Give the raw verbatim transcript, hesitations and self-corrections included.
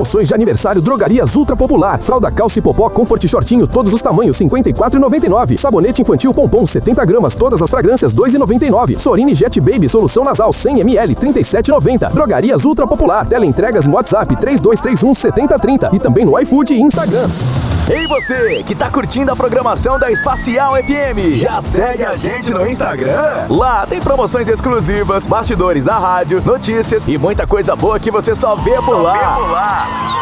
Promoções de aniversário Drogarias Ultra Popular. Fralda Calce Popó Comfort Shortinho, todos os tamanhos, cinquenta e quatro reais e noventa e nove centavos. Sabonete infantil Pompom, setenta gramas, todas as fragrâncias, dois reais e noventa e nove centavos. Sorine Jet Baby Solução Nasal, cem mililitros, trinta e sete reais e noventa centavos. Drogarias Ultra Popular. Teleentregas no WhatsApp, três dois três um, sete zero três zero. E também no iFood e Instagram. Ei você, que tá curtindo a programação da Espacial F M, já segue a gente no Instagram? Lá tem promoções exclusivas, bastidores da rádio, notícias e muita coisa boa que você só vê por lá.